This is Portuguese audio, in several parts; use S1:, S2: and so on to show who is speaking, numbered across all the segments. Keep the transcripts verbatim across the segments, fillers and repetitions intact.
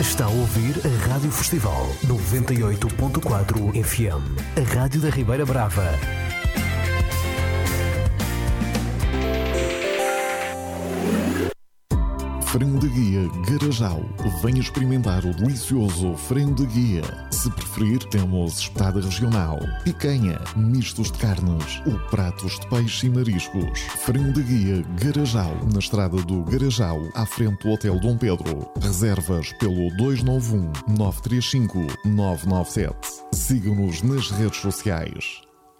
S1: Está a ouvir a Rádio Festival noventa e oito ponto quatro F M, a rádio da Ribeira Brava.
S2: Frango de Guia Garajal. Venha experimentar o delicioso frango de guia. Se preferir, temos espetada regional, picanha, mistos de carnes ou pratos de peixe e mariscos. Frango de Guia Garajal, na estrada do Garajal, à frente do Hotel Dom Pedro. Reservas pelo dois nove um, nove três cinco, nove nove sete. Siga-nos nas redes sociais.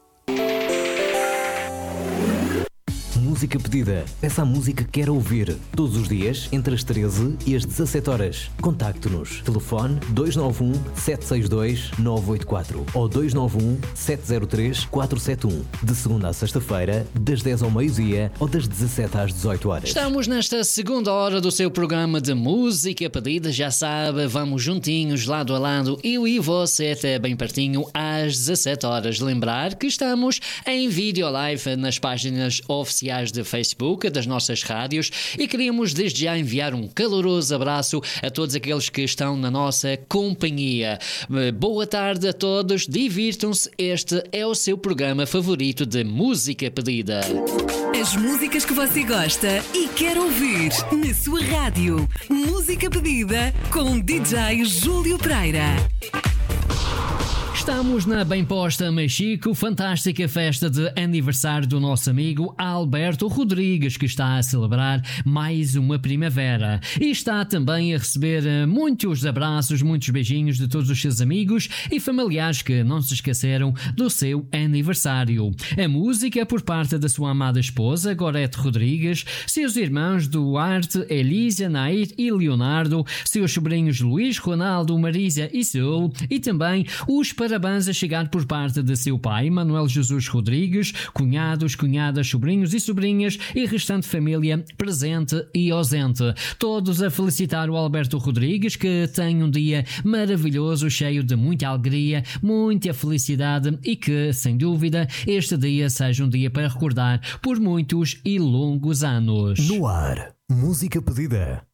S1: Música pedida. Peça a música que quer ouvir. Todos os dias, entre as treze e as dezassete horas. Contacte-nos. Telefone dois nove um, sete seis dois, nove oito quatro ou dois nove um, sete zero três, quatro sete um. De segunda a sexta-feira, das dez ao meio-dia ou das dezassete às dezoito horas.
S3: Estamos nesta segunda hora do seu programa de música pedida. Já sabe, vamos juntinhos, lado a lado, eu e você até bem pertinho às dezassete horas. Lembrar que estamos em vídeo live nas páginas oficiais de Facebook das nossas rádios e queríamos desde já enviar um caloroso abraço a todos aqueles que estão na nossa companhia. Boa tarde a todos, divirtam-se, este é o seu programa favorito de música pedida.
S4: As músicas que você gosta e quer ouvir na sua rádio. Música pedida com D J Júlio Pereira.
S3: Estamos na bem posta Mexico, fantástica festa de aniversário do nosso amigo Alberto Rodrigues, que está a celebrar mais uma primavera e está também a receber muitos abraços, muitos beijinhos de todos os seus amigos e familiares que não se esqueceram do seu aniversário. A música é por parte da sua amada esposa, Gorete Rodrigues, seus irmãos Duarte, Elísia, Nair e Leonardo, seus sobrinhos Luís, Ronaldo, Marisa e Sul e também os parabéns a chegar por parte de seu pai, Manuel Jesus Rodrigues, cunhados, cunhadas, sobrinhos e sobrinhas e restante família presente e ausente. Todos a felicitar o Alberto Rodrigues, que tem um dia maravilhoso, cheio de muita alegria, muita felicidade e que, sem dúvida, este dia seja um dia para recordar por muitos e longos anos.
S1: No ar, música pedida.